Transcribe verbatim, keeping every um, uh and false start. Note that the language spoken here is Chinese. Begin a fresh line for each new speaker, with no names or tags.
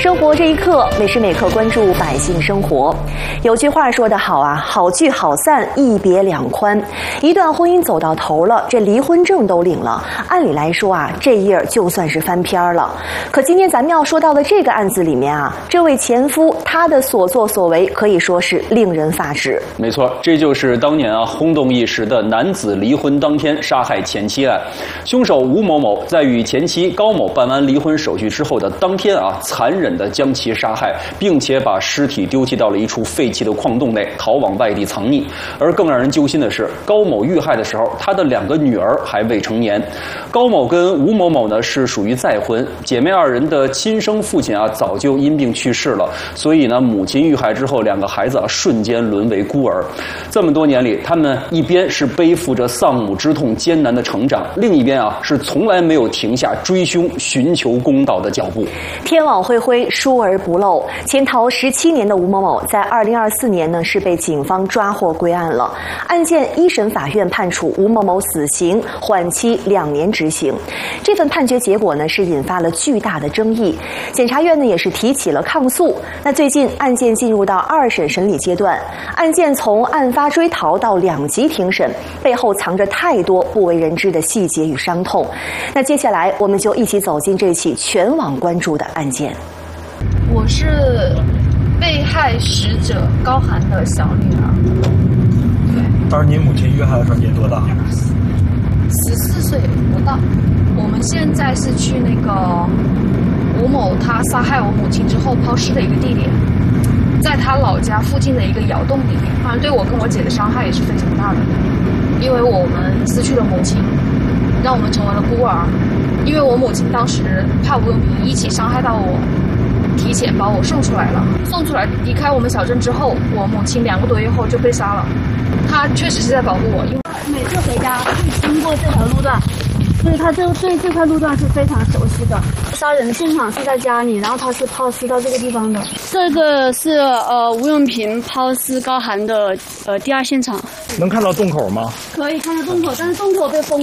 生活这一刻，每时每刻关注百姓生活。有句话说得好啊，好聚好散，一别两宽。一段婚姻走到头了，这离婚证都领了，按理来说啊，这页就算是翻篇了。可今天咱们要说到的这个案子里面啊，这位前夫他的所作所为可以说是令人发指。
没错，这就是当年啊轰动一时的男子离婚当天杀害前妻案。凶手吴某某在与前妻高某办完离婚手续之后的当天啊，残忍地将其杀害，并且把尸体丢弃到了一处废弃的矿洞内，逃往外地藏匿。而更让人揪心的是，高某遇害的时候，他的两个女儿还未成年。高某跟吴某某呢是属于再婚，姐妹二人的亲生父亲啊早就因病去世了，所以呢母亲遇害之后，两个孩子啊瞬间沦为孤儿。这么多年里，他们一边是背负着丧母之痛艰难的成长，另一边啊是从来没有停下追凶寻求公道的脚步。
天网恢恢，疏而不漏。潜逃十七年的吴某某，在二零二四年呢是被警方抓获归案了。案件一审法院判处吴某某死刑，缓期两年执行。这份判决结果呢是引发了巨大的争议，检察院呢也是提起了抗诉。那最近案件进入到二审审理阶段，案件从案发追逃到两级庭审，背后藏着太多不为人知的细节与伤痛。那接下来我们就一起走进这起全网关注的案件。
我是被害死者高涵的小女儿。对，
当时您母亲遇害的时候年多大？
十四岁不到。我们现在是去那个吴某他杀害我母亲之后抛尸的一个地点，在他老家附近的一个窑洞里面。当然，对我跟我姐的伤害也是非常大的，因为我们失去了母亲，让我们成为了孤儿。因为我母亲当时怕吴永平一起伤害到我，提前把我送出来了。送出来离开我们小镇之后，我母亲两个多月后就被杀了。她确实是在保护我，因为
每次回家会经过这条路段，所以他就对这块路段是非常熟悉的。杀人现场是在家里，然后他是抛尸到这个地方的。这个是呃吴永平抛尸高涵的呃第二现场。
能看到洞口吗？
可以看到洞口，但是洞口被封